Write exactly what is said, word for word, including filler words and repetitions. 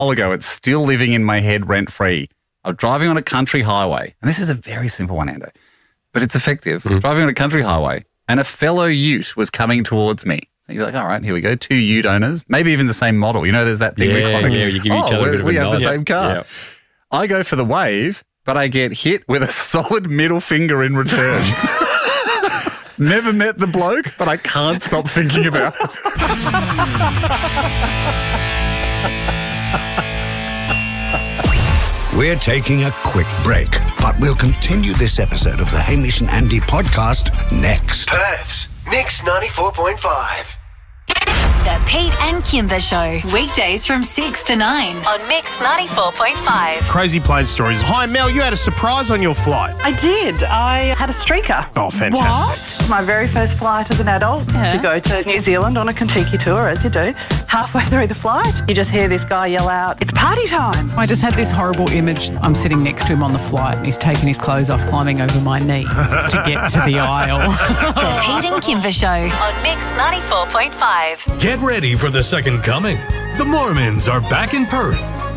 while ago, it's still living in my head rent-free. I'm driving on a country highway, and this is a very simple one, Ando, but it's effective. Mm. Driving on a country highway, and a fellow ute was coming towards me. So you're like, all right, here we go. Two ute owners, maybe even the same model. You know, there's that thing. Yeah, we like, yeah, you give oh, each other a bit of we a have nod. the same car. Yeah. I go for the wave, but I get hit with a solid middle finger in return. Never met the bloke, but I can't stop thinking about it. We're taking a quick break, but we'll continue this episode of the Hamish and Andy podcast next. Perth's Mix ninety-four point five. The Pete and Kimber Show. Weekdays from six to nine on Mix ninety-four point five. Crazy plane stories. Hi, Mel, you had a surprise on your flight. I did. I had a streaker. Oh, fantastic. What? My very first flight as an adult Yeah. to go to New Zealand on a Kentucky tour, as you do. Halfway through the flight, you just hear this guy yell out, "It's party time!" I just had this horrible image. I'm sitting next to him on the flight and he's taking his clothes off, climbing over my knees to get to the aisle. The Pete and Kimber Show on Mix ninety-four point five. Get ready for the second coming. The Mormons are back in Perth.